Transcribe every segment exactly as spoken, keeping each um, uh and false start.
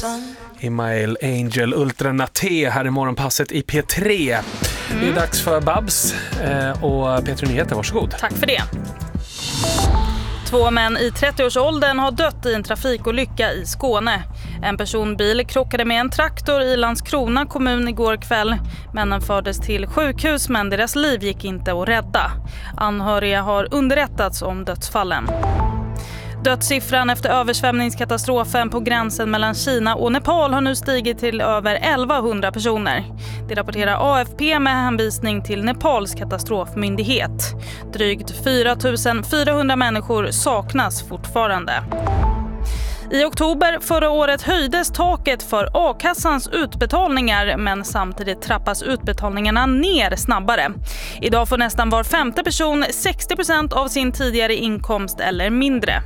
Imael Angel Ultra Naté här i morgonpasset i P tre. Mm. Det är dags för Babs och P tre Nyheter, varsågod. Tack för det. Två män i trettioårsåldern har dött i en trafikolycka i Skåne. En personbil krockade med en traktor i Landskrona kommun igår kväll. Männen fördes till sjukhus men deras liv gick inte att rädda. Anhöriga har underrättats om dödsfallen. Dödssiffran efter översvämningskatastrofen på gränsen mellan Kina och Nepal har nu stigit till över elvahundra personer. Det rapporterar A F P med hänvisning till Nepals katastrofmyndighet. Drygt fyra tusen fyrahundra människor saknas fortfarande. I oktober förra året höjdes taket för a-kassans utbetalningar men samtidigt trappas utbetalningarna ner snabbare. Idag får nästan var femte person sextio procent av sin tidigare inkomst eller mindre.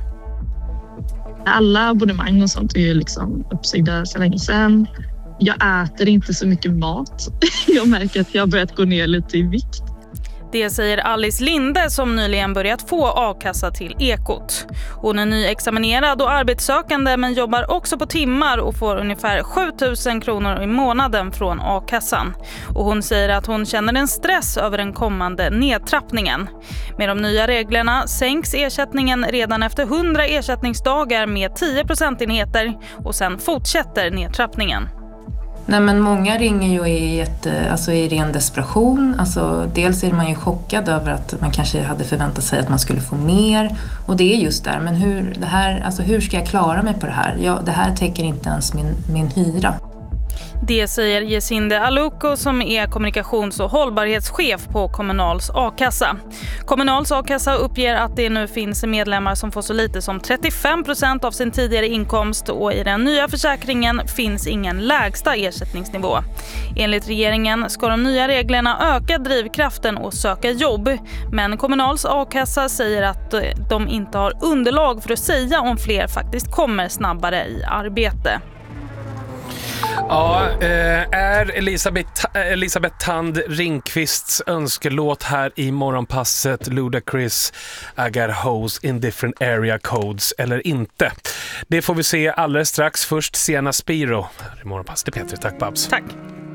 Alla abonnemang och sånt är ju liksom uppsigda så länge sedan. Jag äter inte så mycket mat. Jag märker att jag har börjat gå ner lite i vikt. Det säger Alice Linde som nyligen börjat få a-kassa till Ekot. Hon är nyexaminerad och arbetssökande men jobbar också på timmar och får ungefär sju tusen kronor i månaden från a-kassan. Och hon säger att hon känner en stress över den kommande nedtrappningen. Med de nya reglerna sänks ersättningen redan efter hundra ersättningsdagar med tio procentenheter och sen fortsätter nedtrappningen. Nej, men många ringer ju i, ett, alltså i ren desperation. Alltså, dels är man ju chockad över att man kanske hade förväntat sig att man skulle få mer. Och det är just där, men hur, det här, alltså, hur ska jag klara mig på det här? Ja, det här täcker inte ens min, min hyra. Det säger Jesinde Aluko som är kommunikations- och hållbarhetschef på Kommunals a-kassa. Kommunals a-kassa uppger att det nu finns medlemmar som får så lite som trettiofem procent av sin tidigare inkomst och i den nya försäkringen finns ingen lägsta ersättningsnivå. Enligt regeringen ska de nya reglerna öka drivkraften och söka jobb, men Kommunals a-kassa säger att de inte har underlag för att säga om fler faktiskt kommer snabbare i arbete. Ja, är Elisabeth, Elisabeth Tand Ringqvists önskelåt här i morgonpasset Ludacris I got hoes in different area codes eller inte? Det får vi se alldeles strax. Först Sienna Spiro här i morgonpasset. Peter, tack Babs. Tack.